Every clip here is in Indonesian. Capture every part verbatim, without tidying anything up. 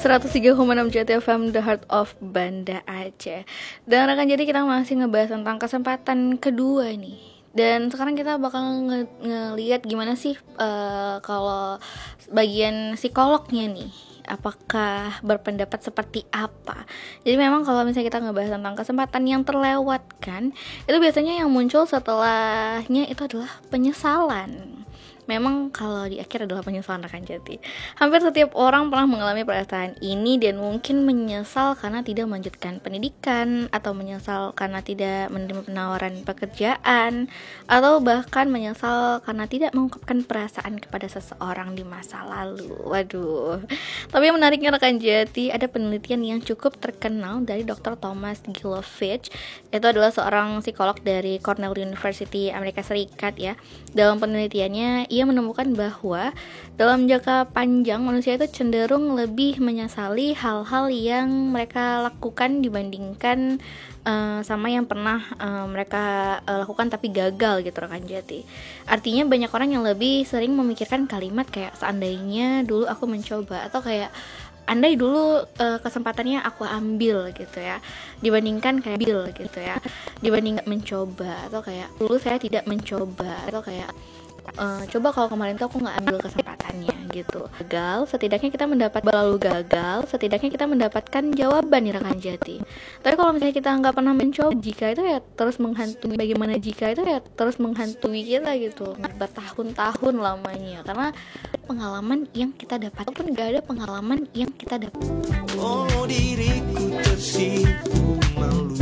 seratus tiga koma enam Jati F M, The Heart of Banda Aceh. Dan rekan jadi kita masih ngebahas tentang kesempatan kedua nih. Dan sekarang kita bakal nge- ngeliat gimana sih uh, kalau bagian psikolognya nih, apakah berpendapat seperti apa. Jadi memang kalau misalnya kita ngebahas tentang kesempatan yang terlewatkan, itu biasanya yang muncul setelahnya itu adalah penyesalan. Memang kalau di akhir adalah penyesalan rekan jati. Hampir setiap orang pernah mengalami perasaan ini dan mungkin menyesal karena tidak melanjutkan pendidikan, atau menyesal karena tidak menerima penawaran pekerjaan, atau bahkan menyesal karena tidak mengungkapkan perasaan kepada seseorang di masa lalu. Waduh. Tapi yang menariknya rekan jati, ada penelitian yang cukup terkenal dari dokter Thomas Gilovich. Itu adalah seorang psikolog dari Cornell University Amerika Serikat ya. Dalam penelitiannya ia menemukan bahwa dalam jangka panjang manusia itu cenderung lebih menyesali hal-hal yang mereka lakukan dibandingkan uh, sama yang pernah uh, mereka uh, lakukan tapi gagal gitu rekan jati. Artinya banyak orang yang lebih sering memikirkan kalimat kayak seandainya dulu aku mencoba, atau kayak andai dulu uh, kesempatannya aku ambil gitu ya, dibandingkan kayak ambil gitu ya, dibanding mencoba, atau kayak dulu saya tidak mencoba, atau kayak Uh, coba kalau kemarin tuh aku nggak ambil kesempatannya gitu. Gagal, setidaknya kita mendapat lalu gagal, setidaknya kita mendapatkan jawaban nih rekan jati. Tapi kalau misalnya kita nggak pernah mencoba, jika itu ya terus menghantui. Bagaimana jika itu ya terus menghantui kita gitu bertahun-tahun lamanya, karena pengalaman yang kita dapat ataupun nggak ada pengalaman yang kita dapat. Oh, diriku tersipu malu.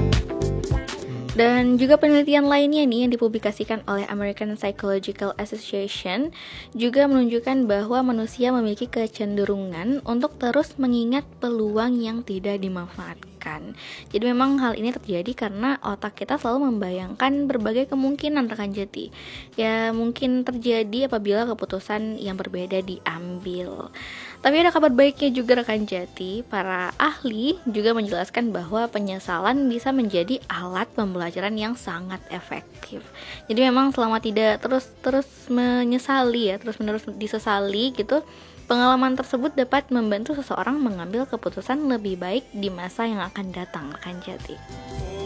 Dan juga penelitian lainnya nih yang dipublikasikan oleh American Psychological Association juga menunjukkan bahwa manusia memiliki kecenderungan untuk terus mengingat peluang yang tidak dimanfaatkan. Jadi memang hal ini terjadi karena otak kita selalu membayangkan berbagai kemungkinan rekan jati. Ya mungkin terjadi apabila keputusan yang berbeda diambil. Tapi ada kabar baiknya juga rekan jati, para ahli juga menjelaskan bahwa penyesalan bisa menjadi alat pembelajaran yang sangat efektif. Jadi memang selama tidak terus-terus menyesali ya, terus-menerus disesali gitu, pengalaman tersebut dapat membantu seseorang mengambil keputusan lebih baik di masa yang akan datang rekan jati.